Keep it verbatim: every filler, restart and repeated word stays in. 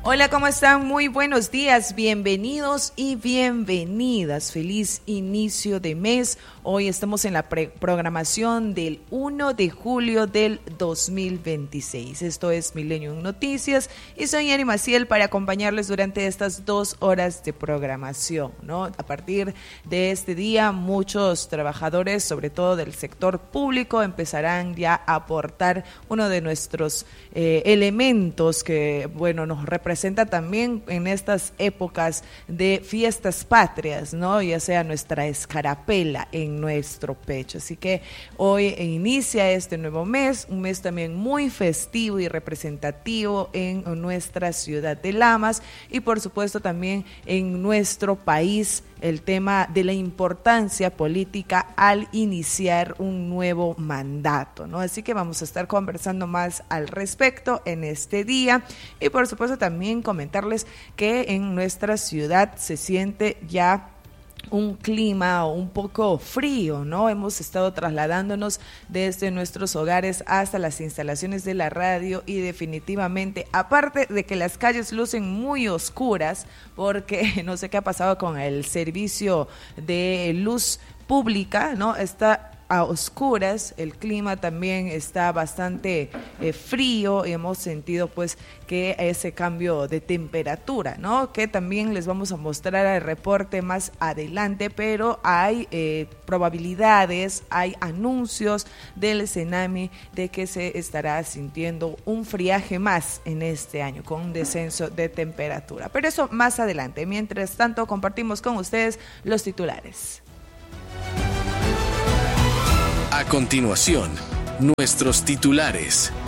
Hola, ¿cómo están? Muy buenos días, bienvenidos y bienvenidas. Feliz inicio de mes. Hoy estamos en la pre- programación del primero de julio del dos mil veintiséis. Esto es Millennium Noticias y soy Yari Maciel para acompañarles durante estas dos horas de programación, ¿no? A partir de este día, muchos trabajadores, sobre todo del sector público, empezarán ya a aportar uno de nuestros eh, elementos que, bueno, nos representan presenta también en estas épocas de fiestas patrias, ¿no? Ya sea nuestra escarapela en nuestro pecho. Así que hoy inicia este nuevo mes, un mes también muy festivo y representativo en nuestra ciudad de Lamas y por supuesto también en nuestro país, el tema de la importancia política al iniciar un nuevo mandato, ¿no? Así que vamos a estar conversando más al respecto en este día y por supuesto también comentarles que en nuestra ciudad se siente ya un clima un poco frío, ¿no? Hemos estado trasladándonos desde nuestros hogares hasta las instalaciones de la radio y definitivamente, aparte de que las calles lucen muy oscuras, porque no sé qué ha pasado con el servicio de luz pública, ¿no? Está a oscuras, el clima también está bastante eh, frío y hemos sentido pues que ese cambio de temperatura, ¿no? Que también les vamos a mostrar el reporte más adelante, pero hay eh, probabilidades, hay anuncios del Senami de que se estará sintiendo un friaje más en este año con un descenso de temperatura, pero eso más adelante. Mientras tanto compartimos con ustedes los titulares. A continuación, nuestros titulares.